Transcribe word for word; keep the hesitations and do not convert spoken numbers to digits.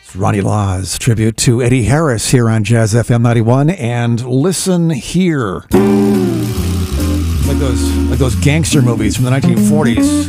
Ronnie Laws tribute to Eddie Harris here on Jazz F M ninety-one, and listen here. Like those, like those gangster movies from the nineteen forties.